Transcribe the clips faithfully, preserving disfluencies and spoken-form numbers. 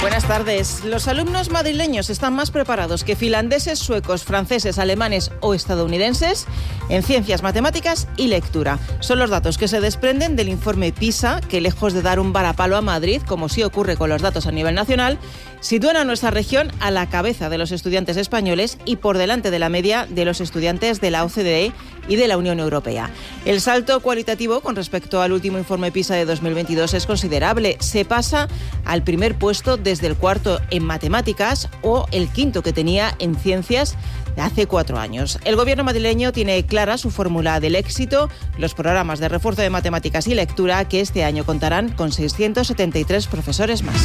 Buenas tardes. Los alumnos madrileños están más preparados que finlandeses, suecos, franceses, alemanes o estadounidenses en ciencias, matemáticas y lectura. Son los datos que se desprenden del informe PISA, que lejos de dar un varapalo a Madrid, como sí ocurre con los datos a nivel nacional, sitúan a nuestra región a la cabeza de los estudiantes españoles y por delante de la media de los estudiantes de la O C D E y de la Unión Europea. El salto cualitativo con respecto al último informe PISA de dos mil veintidós es considerable. Se pasa al primer puesto desde el cuarto en matemáticas o el quinto que tenía en ciencias de hace cuatro años. El gobierno madrileño tiene clara su fórmula del éxito, los programas de refuerzo de matemáticas y lectura, que este año contarán con seiscientos setenta y tres profesores más.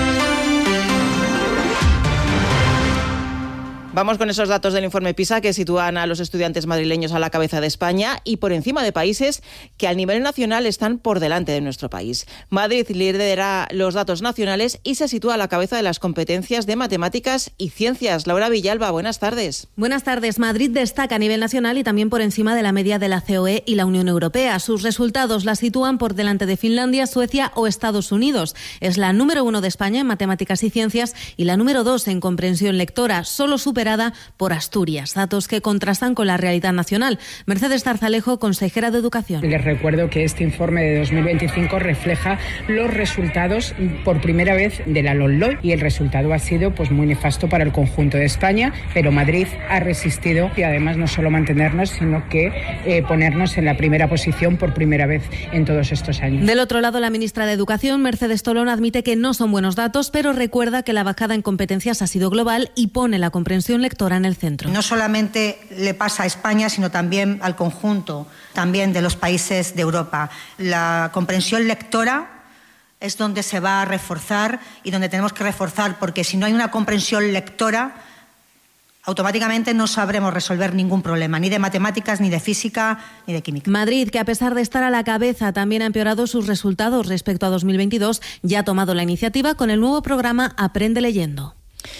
Vamos con esos datos del informe PISA que sitúan a los estudiantes madrileños a la cabeza de España y por encima de países que a nivel nacional están por delante de nuestro país. Madrid lidera los datos nacionales y se sitúa a la cabeza de las competencias de matemáticas y ciencias. Laura Villalba, buenas tardes. Buenas tardes. Madrid destaca a nivel nacional y también por encima de la media de la C O E y la Unión Europea. Sus resultados la sitúan por delante de Finlandia, Suecia o Estados Unidos. Es la número uno de España en matemáticas y ciencias y la número dos en comprensión lectora, solo superada por Asturias, datos que contrastan con la realidad nacional. Mercedes Zarzalejo, consejera de Educación. Les recuerdo que este informe de dos mil veinticinco refleja los resultados por primera vez de la LOMLOE y el resultado ha sido pues muy nefasto para el conjunto de España, pero Madrid ha resistido y además no solo mantenernos, sino que eh, ponernos en la primera posición por primera vez en todos estos años. Del otro lado, la ministra de Educación, Mercedes Tolón, admite que no son buenos datos, pero recuerda que la bajada en competencias ha sido global y pone la comprensión lectora en el centro. No solamente le pasa a España, sino también al conjunto también de los países de Europa. La comprensión lectora es donde se va a reforzar y donde tenemos que reforzar, porque si no hay una comprensión lectora, automáticamente no sabremos resolver ningún problema, ni de matemáticas, ni de física, ni de química. Madrid, que a pesar de estar a la cabeza, también ha empeorado sus resultados respecto a dos mil veintidós, ya ha tomado la iniciativa con el nuevo programa Aprende Leyendo.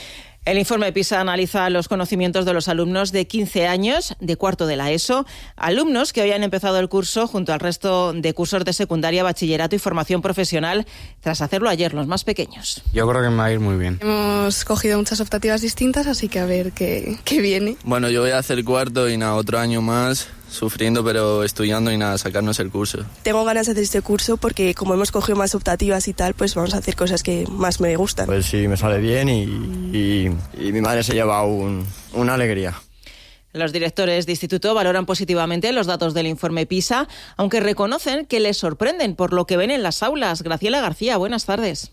El informe PISA analiza los conocimientos de los alumnos de quince años, de cuarto de la ESO, alumnos que hoy han empezado el curso junto al resto de cursos de secundaria, bachillerato y formación profesional, tras hacerlo ayer los más pequeños. Yo creo que me va a ir muy bien. Hemos cogido muchas optativas distintas, así que a ver qué, qué viene. Bueno, yo voy a hacer cuarto y nada, otro año más, sufriendo pero estudiando y nada, sacarnos el curso. Tengo ganas de hacer este curso porque como hemos cogido más optativas y tal, pues vamos a hacer cosas que más me gustan. Pues sí, me sale bien y, y, y mi madre se lleva un, una alegría. Los directores de instituto valoran positivamente los datos del informe PISA, aunque reconocen que les sorprenden por lo que ven en las aulas. Graciela García, buenas tardes.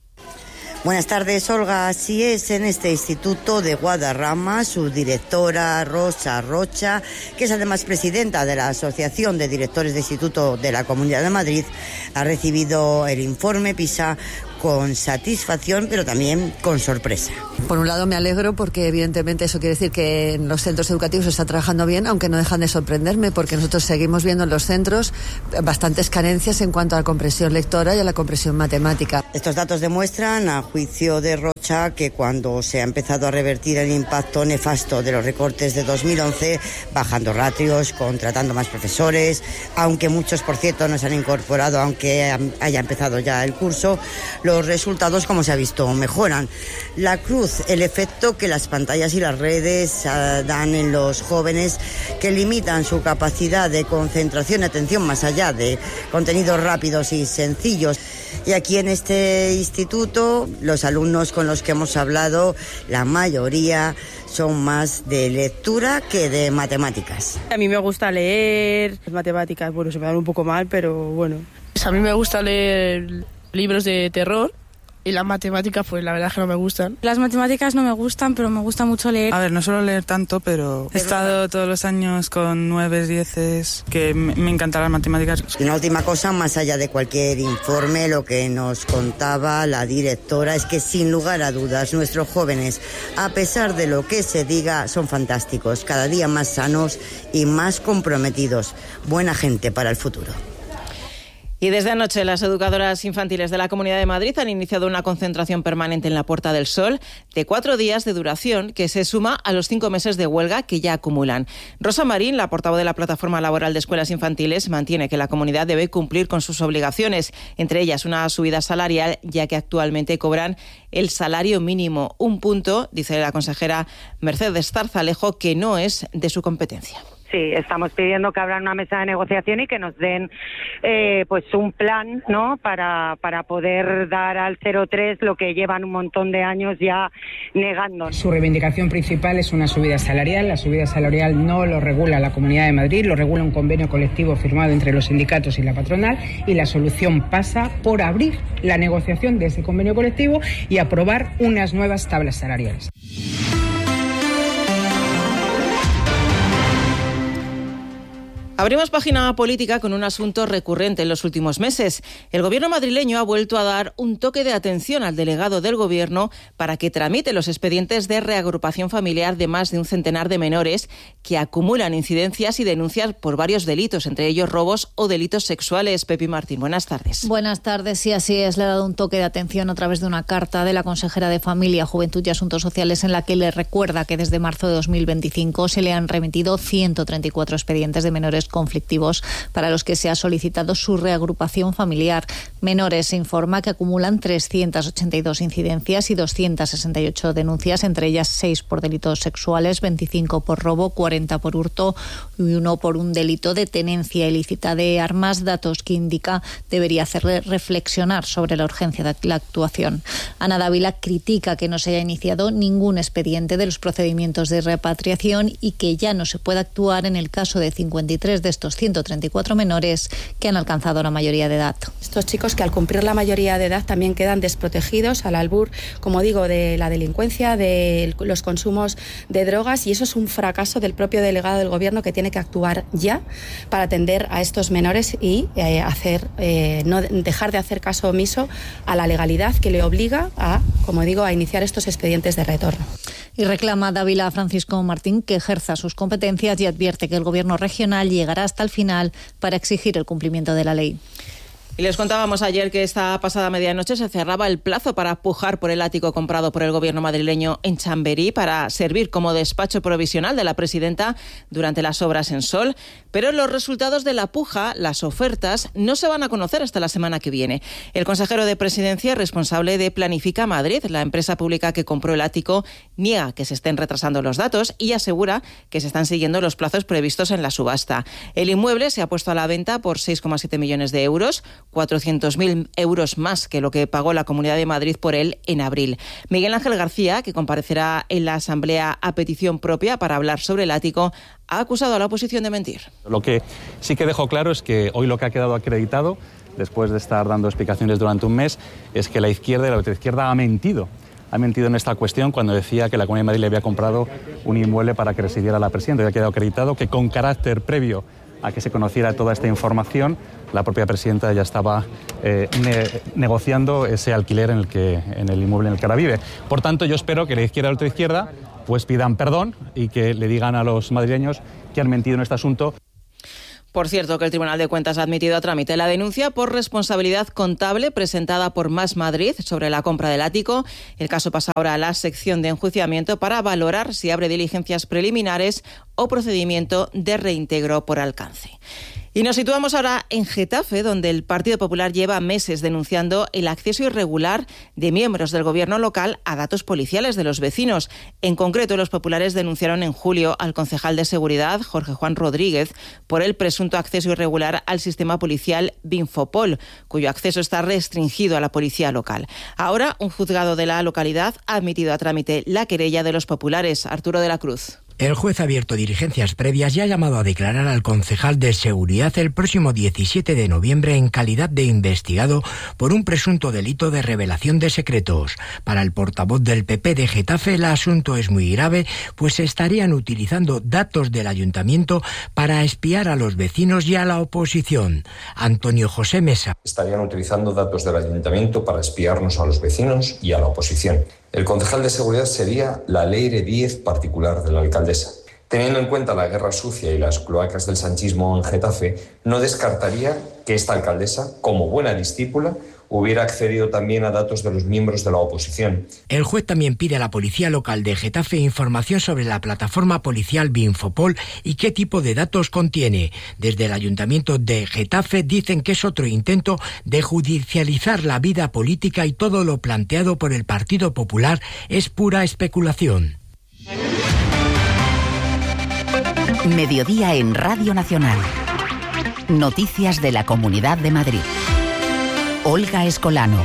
Buenas tardes, Olga. Así es, en este instituto de Guadarrama, su directora Rosa Rocha, que es además presidenta de la Asociación de Directores de Instituto de la Comunidad de Madrid, ha recibido el informe PISA con satisfacción, pero también con sorpresa. Por un lado me alegro porque evidentemente eso quiere decir que en los centros educativos se está trabajando bien, aunque no dejan de sorprenderme porque nosotros seguimos viendo en los centros bastantes carencias en cuanto a la comprensión lectora y a la comprensión matemática. Estos datos demuestran, a juicio de Rocha, que cuando se ha empezado a revertir el impacto nefasto de los recortes de dos mil once, bajando ratios, contratando más profesores, aunque muchos por cierto no se han incorporado, aunque haya empezado ya el curso, los resultados, como se ha visto, mejoran. La cruz, el efecto que las pantallas y las redes uh, dan en los jóvenes, que limitan su capacidad de concentración y atención más allá de contenidos rápidos y sencillos. Y aquí en este instituto, los alumnos con los que hemos hablado, la mayoría son más de lectura que de matemáticas. A mí me gusta leer, las matemáticas, bueno, se me dan un poco mal, pero bueno. Pues a mí me gusta leer libros de terror y las matemáticas, pues la verdad es que no me gustan. Las matemáticas no me gustan, pero me gusta mucho leer. A ver, no suelo leer tanto, pero he estado todos los años con nueves, dieces, que me, me encantan las matemáticas. Y una última cosa, más allá de cualquier informe, lo que nos contaba la directora es que sin lugar a dudas nuestros jóvenes, a pesar de lo que se diga, son fantásticos, cada día más sanos y más comprometidos. Buena gente para el futuro. Y desde anoche las educadoras infantiles de la Comunidad de Madrid han iniciado una concentración permanente en la Puerta del Sol de cuatro días de duración que se suma a los cinco meses de huelga que ya acumulan. Rosa Marín, la portavoz de la Plataforma Laboral de Escuelas Infantiles, mantiene que la comunidad debe cumplir con sus obligaciones, entre ellas una subida salarial, ya que actualmente cobran el salario mínimo. Un punto, dice la consejera Mercedes Zarzalejo, que no es de su competencia. Sí, estamos pidiendo que abran una mesa de negociación y que nos den eh, pues un plan, ¿no?, para, para poder dar al cero tres lo que llevan un montón de años ya negando. Su reivindicación principal es una subida salarial. La subida salarial no lo regula la Comunidad de Madrid, lo regula un convenio colectivo firmado entre los sindicatos y la patronal, y la solución pasa por abrir la negociación de ese convenio colectivo y aprobar unas nuevas tablas salariales. Abrimos página política con un asunto recurrente en los últimos meses. El gobierno madrileño ha vuelto a dar un toque de atención al delegado del gobierno para que tramite los expedientes de reagrupación familiar de más de un centenar de menores que acumulan incidencias y denuncias por varios delitos, entre ellos robos o delitos sexuales. Pepi Martín, buenas tardes. Buenas tardes, sí, así es. Le ha dado un toque de atención a través de una carta de la consejera de Familia, Juventud y Asuntos Sociales en la que le recuerda que desde marzo de dos mil veinticinco se le han remitido ciento treinta y cuatro expedientes de menores conflictivos para los que se ha solicitado su reagrupación familiar. Menores se informa que acumulan trescientas ochenta y dos incidencias y doscientas sesenta y ocho denuncias, entre ellas seis por delitos sexuales, veinticinco por robo, cuarenta por hurto y uno por un delito de tenencia ilícita de armas, datos que indica debería hacerle reflexionar sobre la urgencia de la actuación. Ana Dávila critica que no se haya iniciado ningún expediente de los procedimientos de repatriación y que ya no se pueda actuar en el caso de cincuenta y tres de estos ciento treinta y cuatro menores que han alcanzado la mayoría de edad. Estos chicos que al cumplir la mayoría de edad también quedan desprotegidos al albur, como digo, de la delincuencia, de los consumos de drogas, y eso es un fracaso del propio delegado del gobierno, que tiene que actuar ya para atender a estos menores y eh, hacer eh, no dejar de hacer caso omiso a la legalidad que le obliga a, como digo, a iniciar estos expedientes de retorno. Y reclama Dávila a Francisco Martín que ejerza sus competencias y advierte que el gobierno regional llegará hasta el final para exigir el cumplimiento de la ley. Y les contábamos ayer que esta pasada medianoche se cerraba el plazo para pujar por el ático comprado por el gobierno madrileño en Chamberí para servir como despacho provisional de la presidenta durante las obras en Sol. Pero los resultados de la puja, las ofertas, no se van a conocer hasta la semana que viene. El consejero de Presidencia, responsable de Planifica Madrid, la empresa pública que compró el ático, niega que se estén retrasando los datos y asegura que se están siguiendo los plazos previstos en la subasta. El inmueble se ha puesto a la venta por seis coma siete millones de euros, cuatrocientos mil euros más que lo que pagó la Comunidad de Madrid por él en abril. Miguel Ángel García, que comparecerá en la Asamblea a petición propia para hablar sobre el ático, ha acusado a la oposición de mentir. Lo que sí que dejo claro es que hoy lo que ha quedado acreditado, después de estar dando explicaciones durante un mes, es que la izquierda y la ultraizquierda ha mentido. Ha mentido en esta cuestión cuando decía que la Comunidad de Madrid le había comprado un inmueble para que residiera la presidenta. Ya ha quedado acreditado que con carácter previo a que se conociera toda esta información, la propia presidenta ya estaba eh, ne negociando ese alquiler en el, que, en el inmueble en el que ahora vive. Por tanto, yo espero que la izquierda y la ultraizquierda pues pidan perdón y que le digan a los madrileños que han mentido en este asunto. Por cierto, que el Tribunal de Cuentas ha admitido a trámite la denuncia por responsabilidad contable presentada por Más Madrid sobre la compra del ático. El caso pasa ahora a la sección de enjuiciamiento para valorar si abre diligencias preliminares o procedimiento de reintegro por alcance. Y nos situamos ahora en Getafe, donde el Partido Popular lleva meses denunciando el acceso irregular de miembros del gobierno local a datos policiales de los vecinos. En concreto, los populares denunciaron en julio al concejal de Seguridad, Jorge Juan Rodríguez, por el presunto acceso irregular al sistema policial Binfopol, cuyo acceso está restringido a la policía local. Ahora, un juzgado de la localidad ha admitido a trámite la querella de los populares. Arturo de la Cruz. El juez ha abierto diligencias previas y ha llamado a declarar al concejal de Seguridad el próximo diecisiete de noviembre en calidad de investigado por un presunto delito de revelación de secretos. Para el portavoz del P P de Getafe, el asunto es muy grave, pues se estarían utilizando datos del ayuntamiento para espiar a los vecinos y a la oposición. Antonio José Mesa. Estarían utilizando datos del ayuntamiento para espiarnos a los vecinos y a la oposición. El concejal de Seguridad sería la Leire Díez particular de la alcaldesa. Teniendo en cuenta la guerra sucia y las cloacas del sanchismo en Getafe, no descartaría que esta alcaldesa, como buena discípula, hubiera accedido también a datos de los miembros de la oposición. El juez también pide a la policía local de Getafe información sobre la plataforma policial Binfopol y qué tipo de datos contiene. Desde el ayuntamiento de Getafe dicen que es otro intento de judicializar la vida política y todo lo planteado por el Partido Popular es pura especulación. Mediodía en Radio Nacional. Noticias de la Comunidad de Madrid. Olga Escolano.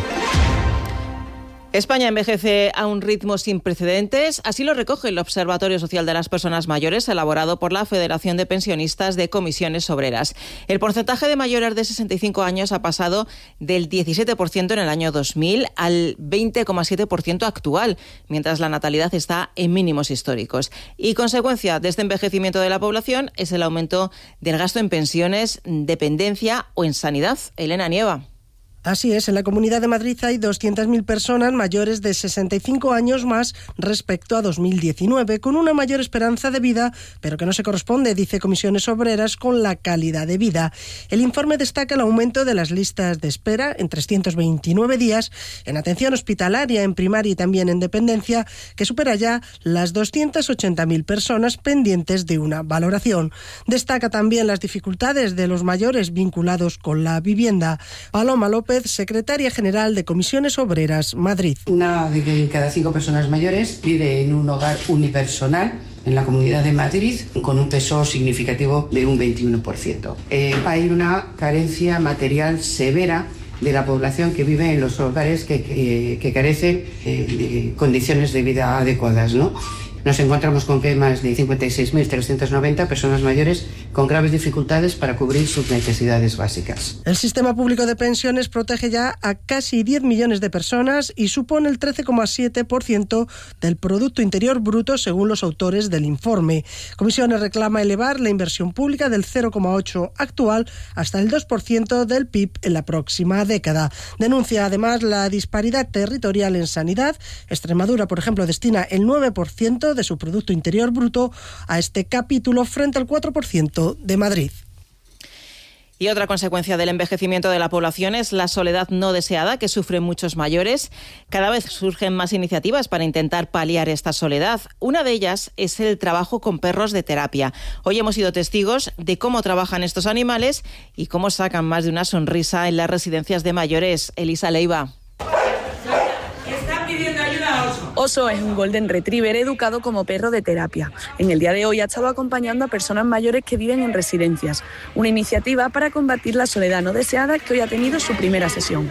España envejece a un ritmo sin precedentes, así lo recoge el Observatorio Social de las Personas Mayores, elaborado por la Federación de Pensionistas de Comisiones Obreras. El porcentaje de mayores de sesenta y cinco años ha pasado del diecisiete por ciento en el año dos mil al veinte coma siete por ciento actual, mientras la natalidad está en mínimos históricos. Y consecuencia de este envejecimiento de la población es el aumento del gasto en pensiones, dependencia o en sanidad. Elena Nieva. Así es, en la Comunidad de Madrid hay doscientas mil personas mayores de sesenta y cinco años más respecto a dos mil diecinueve, con una mayor esperanza de vida, pero que no se corresponde, dice Comisiones Obreras, con la calidad de vida. El informe destaca el aumento de las listas de espera en trescientos veintinueve días, en atención hospitalaria, en primaria y también en dependencia, que supera ya las doscientas ochenta mil personas pendientes de una valoración. Destaca también las dificultades de los mayores vinculados con la vivienda. Paloma López, secretaria general de Comisiones Obreras, Madrid. Una de cada cinco personas mayores vive en un hogar unipersonal en la Comunidad de Madrid, con un peso significativo de un veintiuno por ciento. Eh, hay una carencia material severa de la población que vive en los hogares que, que, que carecen eh, de condiciones de vida adecuadas, ¿no? Nos encontramos con que hay más de cincuenta y seis mil trescientas noventa personas mayores con graves dificultades para cubrir sus necesidades básicas. El sistema público de pensiones protege ya a casi diez millones de personas y supone el trece coma siete por ciento del Producto Interior Bruto, según los autores del informe. Comisiones reclama elevar la inversión pública del cero coma ocho por ciento actual hasta el dos por ciento del P I B en la próxima década. Denuncia además la disparidad territorial en sanidad. Extremadura, por ejemplo, destina el nueve por ciento de su Producto Interior Bruto a este capítulo frente al cuatro por ciento de Madrid. Y otra consecuencia del envejecimiento de la población es la soledad no deseada que sufren muchos mayores. Cada vez surgen más iniciativas para intentar paliar esta soledad. Una de ellas es el trabajo con perros de terapia. Hoy hemos sido testigos de cómo trabajan estos animales y cómo sacan más de una sonrisa en las residencias de mayores. Elisa Leiva. Oso es un Golden Retriever educado como perro de terapia. En el día de hoy ha estado acompañando a personas mayores que viven en residencias. Una iniciativa para combatir la soledad no deseada que hoy ha tenido su primera sesión.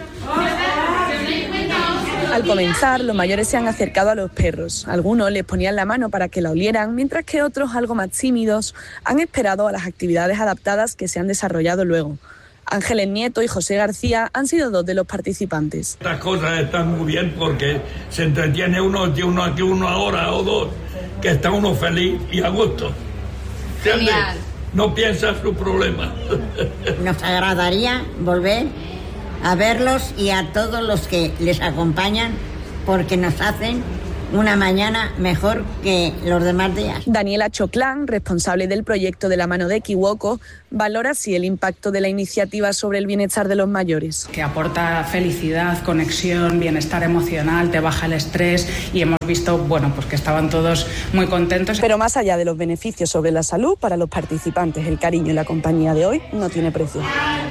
Al comenzar, los mayores se han acercado a los perros. Algunos les ponían la mano para que la olieran, mientras que otros, algo más tímidos, han esperado a las actividades adaptadas que se han desarrollado luego. Ángeles Nieto y José García han sido dos de los participantes. Estas cosas están muy bien porque se entretiene uno, que uno aquí una hora o dos, que está uno feliz y a gusto. ¿Entiendes? No piensa en su problema. Nos agradaría volver a verlos y a todos los que les acompañan porque nos hacen una mañana mejor que los demás días. Daniela Choclán, responsable del proyecto de la mano de Equivoco, valora así el impacto de la iniciativa sobre el bienestar de los mayores. Que aporta felicidad, conexión, bienestar emocional, te baja el estrés y hemos visto, bueno, pues que estaban todos muy contentos. Pero más allá de los beneficios sobre la salud, para los participantes el cariño y la compañía de hoy no tiene precio.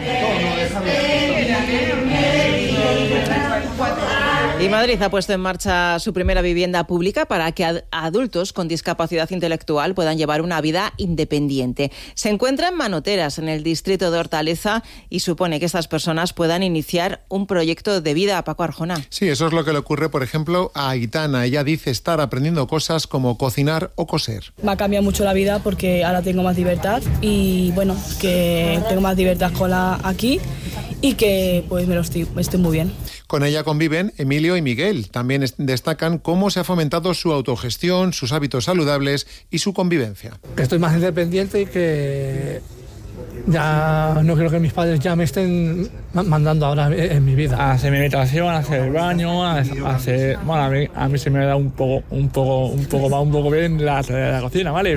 Y Madrid ha puesto en marcha su primera vivienda pública para que ad- adultos con discapacidad intelectual puedan llevar una vida independiente. Se encuentra en Manoteras, en el distrito de Hortaleza, y supone que estas personas puedan iniciar un proyecto de vida. Paco Arjona. Sí, eso es lo que le ocurre, por ejemplo, a Aitana. Ella dice estar aprendiendo cosas como cocinar o coser. Me ha cambiado mucho la vida porque ahora tengo más libertad y, bueno, que tengo más libertad con la aquí y que pues me lo estoy, estoy muy bien. Con ella conviven Emilio y Miguel. También destacan cómo se ha fomentado su autogestión, sus hábitos saludables y su convivencia. Que estoy más independiente y que ya no creo que mis padres ya me estén mandando ahora en mi vida. Hacer mi habitación, hacer el baño, hacer... Bueno, a mí, a mí se me da un poco, un poco, un poco más, un poco bien la, la cocina, ¿vale?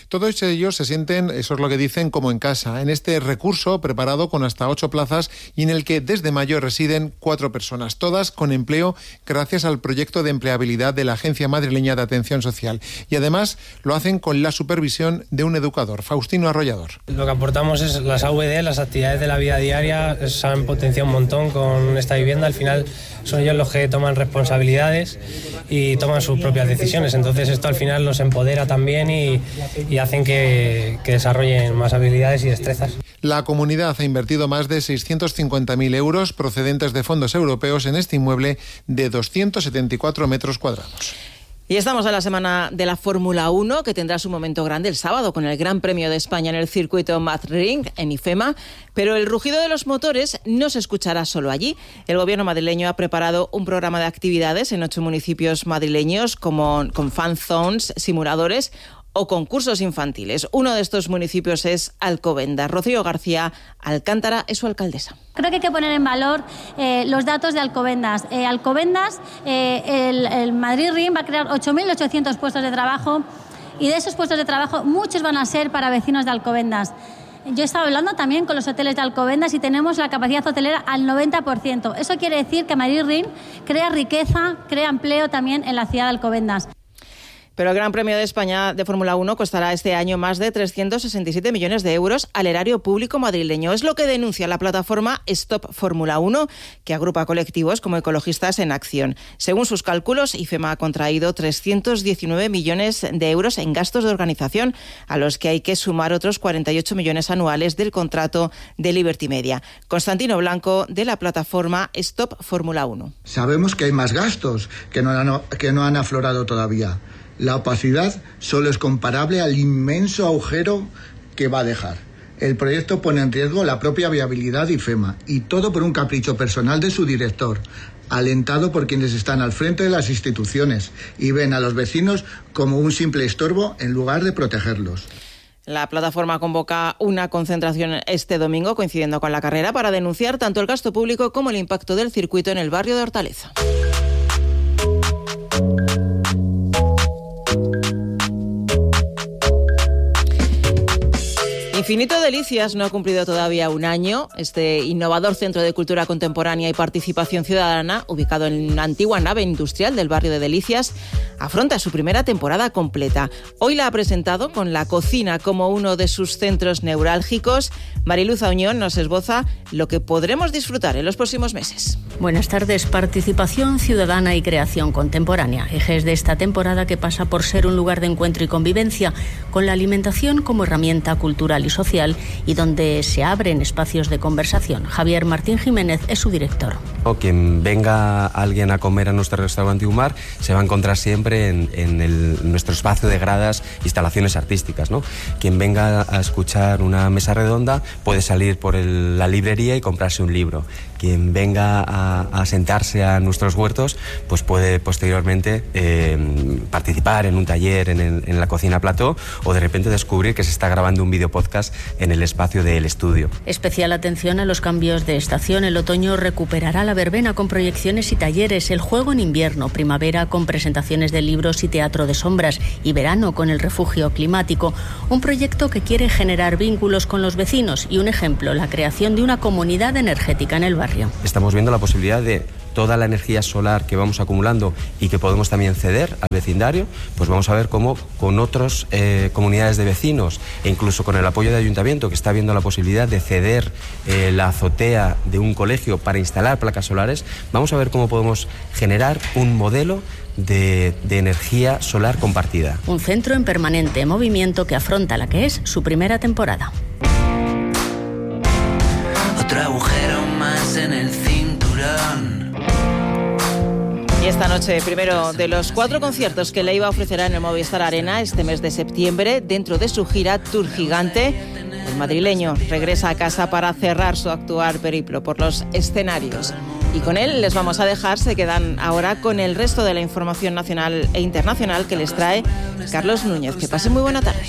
Todos ellos se sienten, eso es lo que dicen, como en casa, en este recurso preparado con hasta ocho plazas y en el que desde mayo residen cuatro personas, todas con empleo gracias al proyecto de empleabilidad de la Agencia Madrileña de Atención Social. Y además lo hacen con la supervisión de un educador, Faustino Arrollador. Lo que aportamos es las A V D, las actividades de la vida diaria, se han potenciado un montón con esta vivienda. Al final son ellos los que toman responsabilidades y toman sus propias decisiones. Entonces esto al final los empodera también y, y hacen que, que desarrollen más habilidades y destrezas. La comunidad ha invertido más de seiscientos cincuenta mil euros procedentes de fondos europeos en este inmueble de doscientos setenta y cuatro metros cuadrados. Y estamos en la semana de la Fórmula uno, que tendrá su momento grande el sábado con el Gran Premio de España en el circuito Madrid, en IFEMA. Pero el rugido de los motores no se escuchará solo allí. El gobierno madrileño ha preparado un programa de actividades en ocho municipios madrileños, como con fan zones, simuladores o concursos infantiles. Uno de estos municipios es Alcobendas. Rocío García Alcántara es su alcaldesa. Creo que hay que poner en valor eh, los datos de Alcobendas. Eh, Alcobendas, eh, el, el Madrid Ring va a crear ocho mil ochocientos puestos de trabajo y de esos puestos de trabajo muchos van a ser para vecinos de Alcobendas. Yo he estado hablando también con los hoteles de Alcobendas y tenemos la capacidad hotelera al noventa por ciento. Eso quiere decir que Madrid Ring crea riqueza, crea empleo también en la ciudad de Alcobendas. Pero el Gran Premio de España de Fórmula uno costará este año más de trescientos sesenta y siete millones de euros al erario público madrileño. Es lo que denuncia la plataforma Stop Fórmula uno, que agrupa colectivos como Ecologistas en Acción. Según sus cálculos, IFEMA ha contraído trescientos diecinueve millones de euros en gastos de organización, a los que hay que sumar otros cuarenta y ocho millones anuales del contrato de Liberty Media. Constantino Blanco, de la plataforma Stop Fórmula uno. Sabemos que hay más gastos que no han, que no han aflorado todavía. La opacidad solo es comparable al inmenso agujero que va a dejar. El proyecto pone en riesgo la propia viabilidad de IFEMA y todo por un capricho personal de su director, alentado por quienes están al frente de las instituciones y ven a los vecinos como un simple estorbo en lugar de protegerlos. La plataforma convoca una concentración este domingo, coincidiendo con la carrera, para denunciar tanto el gasto público como el impacto del circuito en el barrio de Hortaleza. Infinito Delicias no ha cumplido todavía un año. Este innovador centro de cultura contemporánea y participación ciudadana, ubicado en una antigua nave industrial del barrio de Delicias, afronta su primera temporada completa. Hoy la ha presentado con la cocina como uno de sus centros neurálgicos. Mariluz Auñón nos esboza lo que podremos disfrutar en los próximos meses. Buenas tardes. Participación ciudadana y creación contemporánea. Ejes de esta temporada que pasa por ser un lugar de encuentro y convivencia, con la alimentación como herramienta cultural y social y donde se abren espacios de conversación. Javier Martín Jiménez es su director. Quien venga alguien a comer a nuestro restaurante Humar se va a encontrar siempre en, en el, nuestro espacio de gradas, instalaciones artísticas, ¿no? Quien venga a escuchar una mesa redonda puede salir por el, la librería y comprarse un libro. Quien venga a, a sentarse a nuestros huertos pues puede posteriormente eh, participar en un taller en, el, en la cocina plató o de repente descubrir que se está grabando un video podcast en el espacio del estudio. Especial atención a los cambios de estación. El otoño recuperará la verbena con proyecciones y talleres, el juego en invierno, primavera con presentaciones de libros y teatro de sombras y verano con el refugio climático. Un proyecto que quiere generar vínculos con los vecinos y un ejemplo, la creación de una comunidad energética en el barrio. Estamos viendo la posibilidad de toda la energía solar que vamos acumulando y que podemos también ceder al vecindario, pues vamos a ver cómo con otras eh, comunidades de vecinos e incluso con el apoyo del ayuntamiento, que está viendo la posibilidad de ceder eh, la azotea de un colegio para instalar placas solares, vamos a ver cómo podemos generar un modelo De, de energía solar compartida. Un centro en permanente movimiento que afronta la que es su primera temporada. Otro agujero más en el cinturón. Y esta noche, primero de los cuatro conciertos que Leiva ofrecerá en el Movistar Arena este mes de septiembre, dentro de su gira Tour Gigante, el madrileño regresa a casa para cerrar su actual periplo por los escenarios. Y con él les vamos a dejar, se quedan ahora con el resto de la información nacional e internacional que les trae Carlos Núñez. Que pasen muy buena tarde.